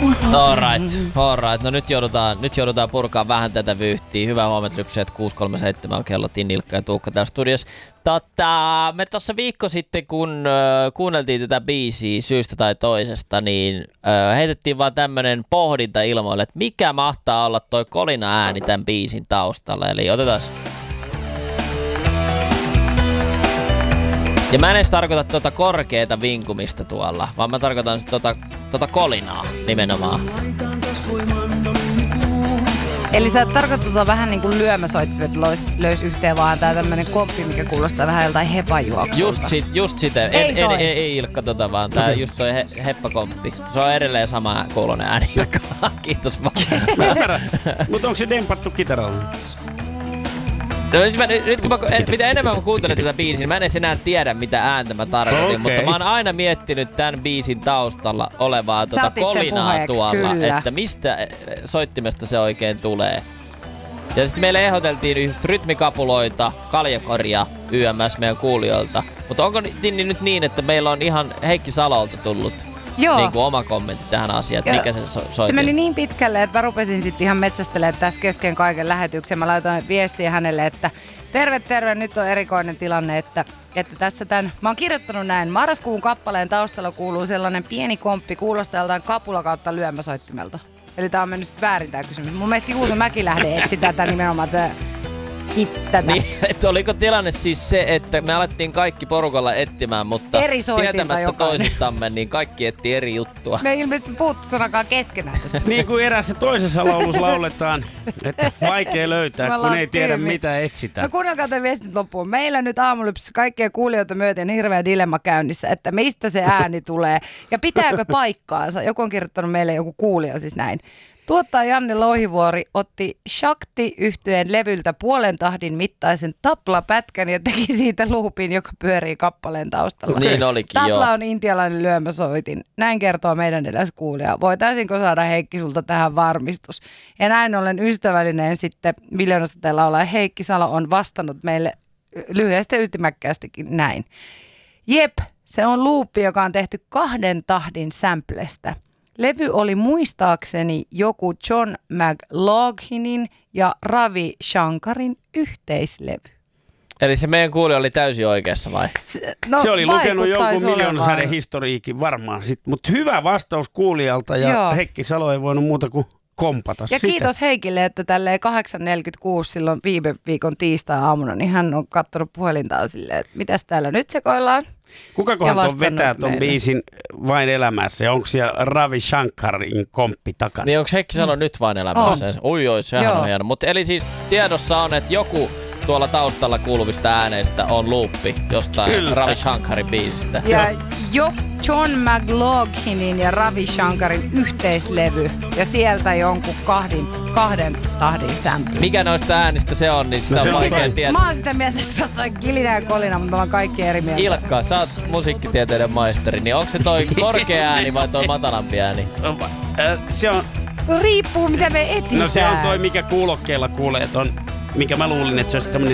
Alright. No nyt joudutaan purkaa vähän tätä vyyhtiä. Hyvää huomenta, Lypsyet 637 on kello. Ilkka ja Tuukka täällä studiossa. Me tuossa viikko sitten, kun kuunneltiin tätä biisiä syystä tai toisesta, niin heitettiin vaan tämmönen pohdinta ilmoille, että mikä mahtaa olla toi kolina ääni tämän biisin taustalla. Eli otetaan. Ja mä en edes tarkoita tuota korkeeta vinkumista tuolla, vaan mä tarkoitan tuota kolinaa nimenomaan. Eli sä tarkoittaa vähän niin kuin lyömäsoittimet löys yhteen, vaan tää tämmönen komppi, mikä kuulostaa vähän joltain hepajuoksulta. Just sitä. Ei Ilkka vaan tää just toi heppakomppi. Se on edelleen sama kuulonen ääni, Ilkka. Kiitos vaan. Mutta onko se dempattu kitaralla? No, nyt kun mitä enemmän mä kuuntelen tätä biisiä, niin mä en edes enää tiedä, mitä ääntä mä tarkoitin, mutta mä oon aina miettinyt tämän biisin taustalla olevaa kolinaa tuolla, kyllä. Että mistä soittimesta se oikein tulee. Ja sitten meille ehdoteltiin just rytmikapuloita, kaljakoria YMS meidän kuulijoilta. Mutta onko Tinni nyt niin, että meillä on ihan Heikki Salolta tullut niin kuin oma kommentti tähän asiaan, että mikä se soitin? Se meni niin pitkälle, että mä rupesin sitten ihan metsästelemään tässä kesken kaiken lähetyksen. Mä laitoin viestiä hänelle, että terve, nyt on erikoinen tilanne, että tässä mä oon kirjoittanut näin. Marraskuun kappaleen taustalla kuuluu sellainen pieni komppi, kuulostaa joltain kapula kautta lyömäsoittimelta. Eli tää on mennyt sit väärin tää kysymys. Mun mielestä Juuso Mäkilähde etsi tätä nimenomaan tätä. Niin, että oliko tilanne siis se, että me alettiin kaikki porukalla etsimään, mutta tietämättä toisistamme, niin kaikki etti eri juttua. Me ei ilmeisesti puhuttu sanakaan keskenään. Niin kuin erässä toisessa laulussa lauletaan, että vaikea löytää, kun ei tiedä mitä etsitään. No kuunnelkaa tämän viestit loppuun. Meillä nyt Aamulypsyssä kaikkien kuulijoita myöten hirveä dilemma käynnissä, että mistä se ääni tulee ja pitääkö paikkaansa. Joku on kirjoittanut meille, joku kuulija siis näin. Tuottaja Janne Louhivuori otti Shakti-yhtyeen levyltä puolen tahdin mittaisen taplapätkän ja teki siitä loopin, joka pyörii kappaleen taustalla. Niin olikin, Tapla on intialainen lyömäsoitin. Näin kertoo meidän edes kuulija. Voitaisinko saada Heikki sulta tähän varmistus? Ja näin ollen ystävällinen sitten Miljoonasta te laulaa Heikki Salo on vastannut meille lyhyesti ja ytimäkkäästikin näin. Jep, se on luuppi, joka on tehty 2 tahdin samplestä. Levy oli muistaakseni joku John McLaughlinin ja Ravi Shankarin yhteislevy. Eli se meidän kuulija oli täysin oikeassa vai? Se oli lukenut jonkun Miljoonasäden historiikin varmaan. Mutta hyvä vastaus kuulijalta ja Heikki Salo ei voinut muuta kuin kompata ja sitä. Kiitos Heikille, että tälleen 8.46 silloin viime viikon tiistai-aamuna, niin hän on katsonut puhelintaan silleen, että mitäs täällä nyt sekoillaan. Kukakohan ton vetää ton biisin Vain elämässä ja onko siellä Ravi Shankarin komppi takana? Niin onko Heikki Salo nyt Vain elämässä? Oi, sehän on hieno. Mutta eli siis tiedossa on, että joku tuolla taustalla kuuluvista ääneistä on luuppi jostain kyllä. Ravi Shankarin biisistä. Ja John McLaughlinin ja Ravi Shankarin yhteislevy ja sieltä jonkun 2 tahdin sample. Mikä noista äänistä se on, niin sitä on vaikea tietää. Mä oon sitä mieltä, että se on toi kilinä ja kolina, mutta mä oon kaikki eri mieltä. Ilkka, sä oot musiikkitieteiden maisteri, niin onko se toi korkea ääni vai toi matalampi ääni? Se on... Riippuu mitä me etsitään. No se on toi, mikä kuulokkeilla kuulee ton, mikä mä luulin, että se olisi tämmönen